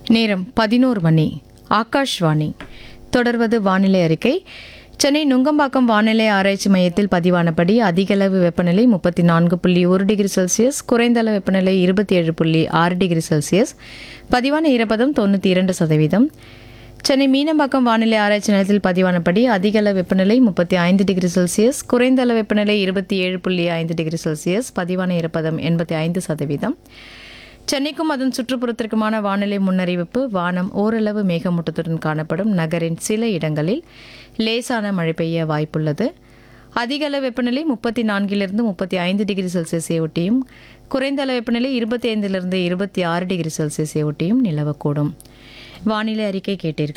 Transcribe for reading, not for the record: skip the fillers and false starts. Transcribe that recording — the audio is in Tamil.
நேரம் 11 மணி. ஆகாஷ்வாணி. தொடர்வது வானிலை அறிக்கை. சென்னை நுங்கம்பாக்கம் வானிலை ஆராய்ச்சி மையத்தில் பதிவானபடி அதிகளவு வெப்பநிலை 34.1 டிகிரி செல்சியஸ், குறைந்த அளவு வெப்பநிலை 27.6 டிகிரி செல்சியஸ், பதிவான ஈரப்பதம் 92%. சென்னை மீனம்பாக்கம் வானிலை ஆராய்ச்சி நிலையத்தில் பதிவானபடி அதிகளவு வெப்பநிலை 35 டிகிரி செல்சியஸ், குறைந்த அளவு வெப்பநிலை 27.5 டிகிரி செல்சியஸ், பதிவான ஈரப்பதம் 85%. சென்னைக்கும் அதன் சுற்றுப்புறத்திற்குமான வானிலை முன்னறிவிப்பு. வானம் ஓரளவு மேகமூட்டத்துடன் காணப்படும். நகரின் சில இடங்களில் லேசான மழை பெய்ய வாய்ப்புள்ளது. அதிக அளவு வெப்பநிலை 34 35 டிகிரி செல்சியஸை ஒட்டியும், குறைந்த அளவு வெப்பநிலை 25 26 டிகிரி செல்சியஸை ஒட்டியும் நிலவக்கூடும். வானிலை அறிக்கை கேட்டீர்கள்.